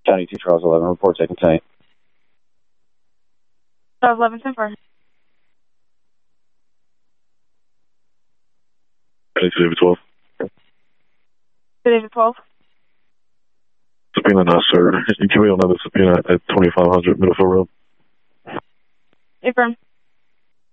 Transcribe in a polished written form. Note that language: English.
County 2, Charles 11, report taken tonight. Charles 11, confirm. County 2, David 12. David 12. Subpoena not served. You can be on another subpoena at 2500 Middlefield Road. Affirm.